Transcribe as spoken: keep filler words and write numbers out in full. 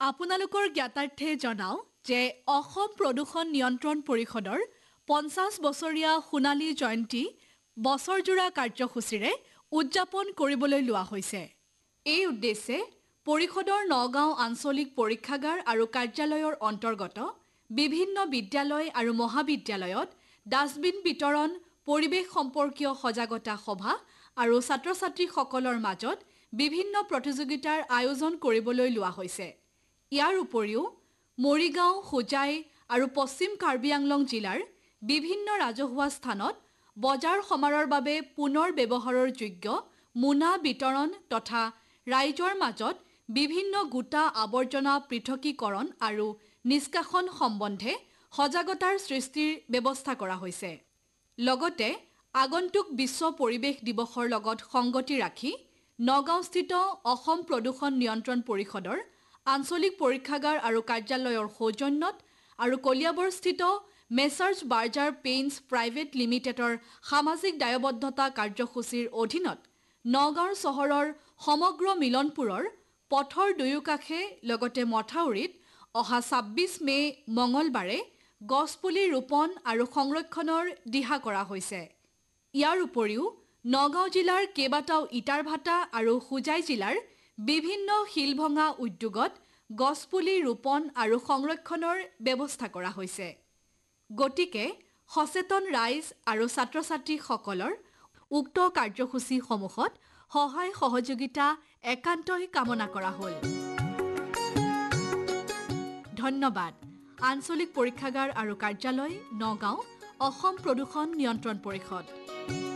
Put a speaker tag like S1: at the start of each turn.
S1: আপোনালোকৰ জ্ঞাতাৰ্থে জনাও যে অসম প্ৰদূষণ নিয়ন্ত্ৰণ পৰিষদৰ পঞ্চাছ বছৰীয়া সোণালী জয়ন্তী বছৰজোৰা কাৰ্যসূচীৰে উদযাপন কৰিবলৈ লোৱা হৈছে। এই উদ্দেশ্যে পৰিষদৰ নগাঁও আঞ্চলিক পৰীক্ষাগাৰ আৰু কাৰ্যালয়ৰ অন্তৰ্গত বিভিন্ন বিদ্যালয় আৰু মহাবিদ্যালয়ত ডাষ্টবিন বিতৰণ, পৰিৱেশ সম্পৰ্কীয় সজাগতা সভা আৰু ছাত্ৰ-ছাত্ৰীসকলৰ মাজত বিভিন্ন প্ৰতিযোগিতাৰ আয়োজন কৰিবলৈ লোৱা হৈছে। ইয়াৰ উপৰিও মৰিগাঁও, হোজাই আৰু পশ্চিম কাৰ্বি আংলং জিলাৰ বিভিন্ন ৰাজহুৱা স্থানত বজাৰ সমাৰৰ বাবে পুনৰ ব্যৱহাৰৰ যোগ্য মোনা বিতৰণ তথা ৰাইজৰ মাজত বিভিন্ন গোটা আৱৰ্জনা পৃথকীকৰণ আৰু নিষ্কাশন সম্বন্ধে সজাগতাৰ সৃষ্টিৰ ব্যৱস্থা কৰা হৈছে। লগতে আগন্তুক বিশ্ব পৰিৱেশ দিৱসৰ লগত সংগতি ৰাখি নগাঁওস্থিত অসম প্ৰদূষণ নিয়ন্ত্ৰণ পৰিষদৰ আঞ্চলিক পৰীক্ষাগাৰ আৰু কাৰ্যালয়ৰ সৌজন্যত আৰু কলিয়াবৰস্থিত মেছাৰ্ছ বাৰ্জাৰ পেইণ্টছ প্ৰাইভেট লিমিটেডৰ সামাজিক দায়বদ্ধতা কাৰ্যসূচীৰ অধীনত নগাঁও চহৰৰ সমগ্ৰ মিলনপুৰৰ পথৰ দুয়োকাষে লগতে মথাউৰিত অহা ছাব্বিছ মে' মঙলবাৰে গছপুলি ৰোপণ আৰু সংৰক্ষণৰ দিহা কৰা হৈছে। ইয়াৰ উপৰিও নগাঁও জিলাৰ কেইবাটাও ইটাৰ ভাটা আৰু হোজাই জিলাৰ বিভিন্ন শিলভঙা উদ্যোগত গছপুলি ৰোপণ আৰু সংৰক্ষণৰ ব্যৱস্থা কৰা হৈছে। গতিকে সচেতন ৰাইজ আৰু ছাত্ৰ-ছাত্ৰীসকলৰ উক্ত কাৰ্যসূচীসমূহত সহায় সহযোগিতা একান্তই কামনা কৰা হ'ল। ধন্যবাদ। আঞ্চলিক পৰীক্ষাগাৰ আৰু কাৰ্যালয়, নগাঁও, অসম প্ৰদূষণ নিয়ন্ত্ৰণ পৰিষদ।